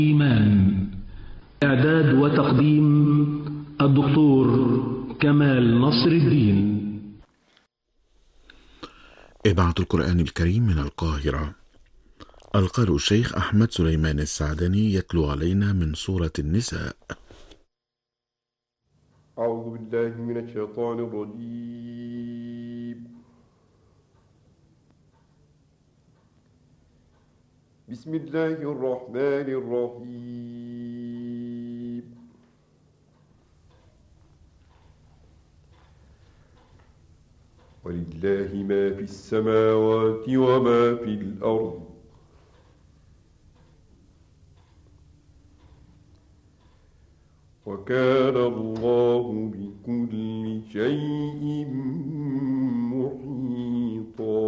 إيمان. إعداد وتقديم الدكتور كمال نصر الدين. إذاعة القرآن الكريم من القاهرة. القارئ الشيخ أحمد سليمان السعدني يتلو علينا من سورة النساء. أعوذ بالله من الشيطان الرجيم. بسم الله الرحمن الرحيم. ولله ما في السماوات وما في الأرض. وكان الله بكل شيء محيطا.